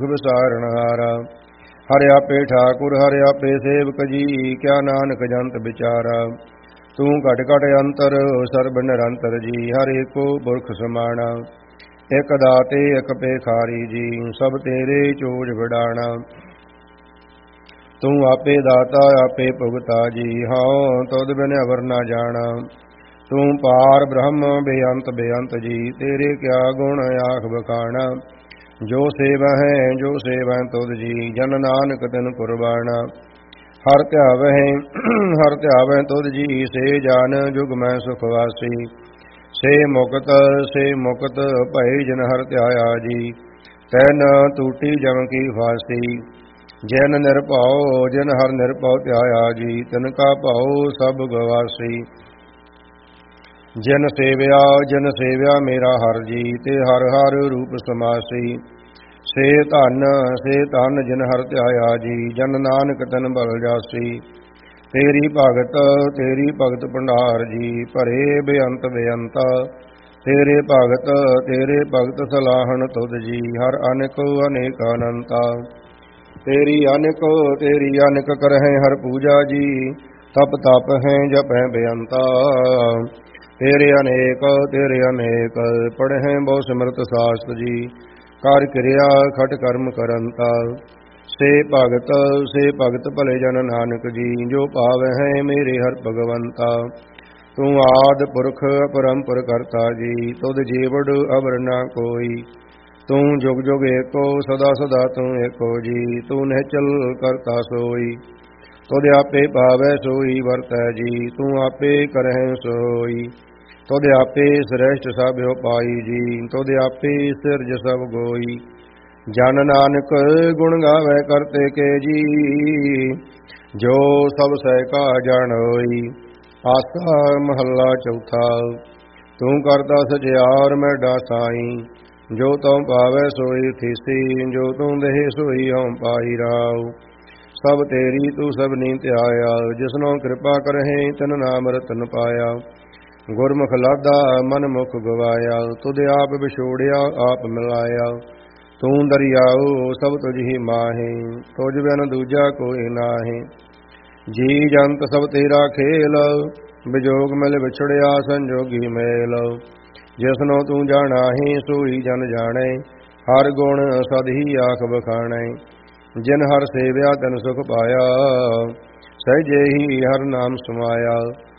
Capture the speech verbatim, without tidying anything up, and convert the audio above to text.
ਵਿਸਾਰਨ ਹਾਰਾ। ਹਰਿ ਆਪੇ ਠਾਕੁਰ ਹਰਿ ਆਪੇ ਸੇਵਕ ਜੀ, ਕਿਆ ਨਾਨਕ ਜੰਤ ਵਿਚਾਰਾ। ਤੂੰ ਘਟ ਘਟ ਅੰਤਰ ਸਰਬ ਨਿਰੰਤਰ ਜੀ, ਹਰ ਏਕੋ ਪੁਰਖ ਸਮਾਣਾ। ਇਕ ਦਾਤੇ ਇਕ ਭੇਖਾਰੀ ਜੀ, ਸਭ ਤੇਰੇ ਚੋਜ ਵਡਾਣਾ। ਤੂੰ ਆਪੇ ਦਾਤਾ ਆਪੇ ਭੁਗਤਾ ਜੀ, ਹਉ ਤੁਧ ਬਿਨ ਅਵਰ ਨਾ ਜਾਣਾ। ਤੂੰ ਪਾਰ ਬ੍ਰਹਮ ਬੇਅੰਤ ਬੇਅੰਤ ਜੀ, ਤੇਰੇ ਕਿਆ ਗੁਣ ਆਖ ਬਖਾਣਾ। ਜੋ ਸੇਵਹਿ ਜੋ ਸੇਵਹਿ ਤੁਧ ਜੀ, ਜਨ ਨਾਨਕ ਤਿਨ ਕੁਰਬਾਣਾ। ਹਰ ਧਿਆਵਹਿ ਹਰ ਧਿਆਵਹਿ ਤੁਧ ਜੀ, ਸੇ ਜਾਨ ਜੁਗ ਮੈਂ ਸੁਖ ਵਾਸੀ। ਸੇ ਮੁਕਤ ਸੇ ਮੁਕਤ ਭਈ ਜਿਨ ਹਰ ਧਿਆਇਆ ਜੀ, ਤੈਨ ਟੂਟੀ ਜਮ ਕੀ ਫਾਸੀ। ਜਿਨ ਨਿਰਭਉ ਜਿਨ ਹਰ ਨਿਰਭਉ ਧਿਆਇਆ ਜੀ, ਤਿਨ ਕਾ ਭਉ ਸਭ ਗਵਾਸੀ। ਜਿਨ ਸੇਵਿਆ ਜਿਨ ਸੇਵਿਆ ਮੇਰਾ ਹਰ ਜੀ, ਤੇ ਹਰ ਹਰ ਰੂਪ ਸਮਾਸੀ। ਸੇ ਧਨ ਸੇ ਧਨ ਜਿਨ ਹਰ ਧਿਆਇਆ ਜੀ, ਜਨ ਨਾਨਕ ਤਨ ਬਲ ਜਾਸੀ। ਤੇਰੀ ਭਗਤ ਤੇਰੀ ਭਗਤ ਭੰਡਾਰ ਜੀ, ਭਰੇ ਬੇਅੰਤ ਬੇਅੰਤ। ਤੇਰੇ ਭਗਤ ਤੇਰੇ ਭਗਤ ਸਲਾਹਣ ਤੁਧ ਜੀ, ਹਰ ਅਨੇਕ ਅਨੇਕ ਅਨੰਤਾ। ਤੇਰੀ ਅਨੇਕ ਤੇਰੀ ਅਨੇਕ ਕਰਹਿ ਹਰ ਪੂਜਾ ਜੀ, ਤਪ ਤਪ ਹੈ ਜਪੈ ਬੇਅੰਤਾ। ਤੇਰੇ ਅਨੇਕ ਤੇਰੇ ਅਨੇਕ ਪੜ੍ਹੈ ਬਹੁ ਸਿਮਰਤ ਸਾਸਤ ਜੀ, ਕਰ ਕਿਰਿਆ ਖਟ ਕਰਮ ਕਰੰਤਾ। ਸੇ ਭਗਤ ਸੇ ਭਗਤ ਭਲੇ ਜਨ ਨਾਨਕ ਜੀ, ਜੋ ਭਾਵਹਿ ਮੇਰੇ ਹਰ ਭਗਵੰਤਾ। ਤੂੰ ਆਦਿ ਪੁਰਖ ਅਪਰੰਪਰ ਕਰਤਾ ਜੀ, ਤੁਧ ਜੀਵੜ ਅਵਰ ਨਾ ਕੋਈ। ਤੂੰ ਜੁਗ ਜੁਗ ਏਕੋ ਸਦਾ ਸਦਾ ਤੂੰ ਏਕੋ ਜੀ, ਤੂੰ ਨਿਹਚਲ ਕਰਤਾ ਸੋਈ। ਤੁਧ ਆਪੇ ਭਾਵੈ ਸੋਈ ਵਰਤੈ ਜੀ, ਤੂੰ ਆਪੇ ਕਰਹਿ ਸੋਈ। ਤੁਧ ਆਪੇ ਸ੍ਰੇਸ਼ਟ ਸਭ ਉਪਾਈ ਜੀ, ਤੁਧ ਆਪੇ ਸਿਰਜ ਸਭ ਗੋਈ। ਜਨ ਨਾਨਕ ਗੁਣ ਗਾਵੇ ਕਰਤੇ ਕੇ ਜੀ, ਜੋ ਸਭ ਸਹਿ ਕਾ ਜਾਣ ਹੋਈ। ਆਸਾ ਮਹੱਲਾ ਚੌਥਾ। ਤੂੰ ਕਰਤਾ ਸਜਿਆਰ ਮੈਡਾ ਸਾਈ, ਜੋ ਤਉ ਪਾਵੈ ਸੋਈ ਥੀਸੀ। ਜੋ ਤੂੰ ਦੇਹ ਸੋਈ ਹਉ ਪਾਈ ਰਾਉ, ਸਭ ਤੇਰੀ ਤੂੰ ਸਭਨੀ ਧਿਆਇਆ। ਜਿਸਨੋ ਕਿਰਪਾ ਕਰਹਿ ਤਿਨ ਨਾਮ ਰਤਨ ਪਾਇਆ। ਗੁਰਮੁਖ ਲਾਦਾ ਮਨ ਮੁਖ ਗਵਾਇਆ, ਤੁਧ ਆਪ ਵਿਛੋੜਿਆ ਆਪ ਮਿਲਾਇਆ। ਤੂੰ ਦਰਿਆਉ ਸਭ ਤੁਝ ਹੀ ਮਾਹੇ, ਤੁਝ ਬਿਨ ਦੂਜਾ ਕੋਈ ਨਾਹੀ। ਜੀ ਜੰਤ ਸਭ ਤੇਰਾ ਖੇਲ, ਵਿਜੋਗ ਮਿਲ ਵਿਛੜਿਆ ਸੰਜੋਗੀ ਮੇਲ। ਜਿਸਨੋ ਤੂੰ ਜਾਣਾਹੀ ਸੋਈ ਜਨ ਜਾਣੈ, ਹਰ ਗੁਣ ਸਦ ਹੀ ਆਖ ਬਖਾਣੈ। ਜਿਨ ਹਰ ਸੇਵਿਆ ਤਿਨ ਸੁਖ ਪਾਇਆ, ਸਹਿਜੇ ਹੀ ਹਰ ਨਾਮ ਸਮਾਇਆ।